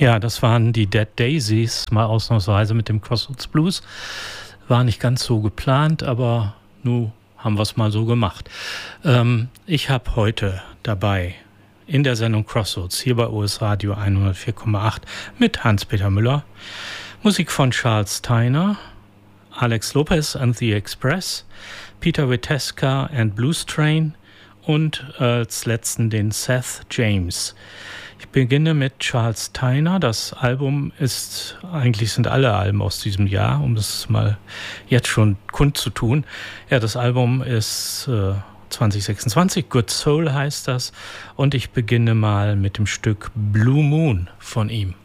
Ja, das waren die Dead Daisies, mal ausnahmsweise mit dem Crossroads Blues. War nicht ganz so geplant, aber nun haben wir es mal so gemacht. Ich habe heute dabei in der Sendung Crossroads hier bei OS Radio 104,8 mit Hans-Peter Müller Musik von Charles Tyner, Alex Lopez and the Express, Peter Witeska and Blues Train und als letzten den Seth James. Ich beginne mit Charles Tyner. Das Album sind alle Alben aus diesem Jahr, um das mal jetzt schon kundzutun. Ja, das Album ist 2026, Good Soul heißt das. Und ich beginne mal mit dem Stück Blue Moon von ihm.